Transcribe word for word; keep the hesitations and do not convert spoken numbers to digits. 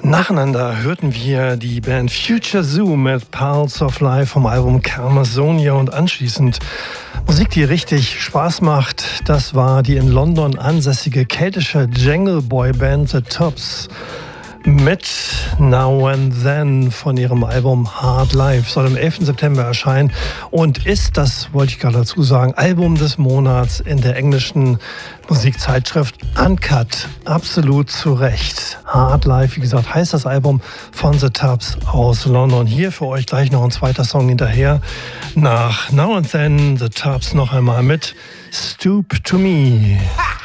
Nacheinander hörten wir die Band Future Zoo mit Pulse of Life vom Album Karmasonia und anschließend Musik, die richtig Spaß macht. Das war die in London ansässige keltische Jangle Boy Band The Tops mit Now and Then von ihrem Album Hard Life. Soll am elften September erscheinen und ist, das wollte ich gerade dazu sagen, Album des Monats in der englischen Musikzeitschrift Uncut. Absolut zu Recht. Hard Life, wie gesagt, heißt das Album von The Tops aus London. Hier für euch gleich noch ein zweiter Song hinterher. Nach Now and Then The Tops noch einmal mit Stoop to Me.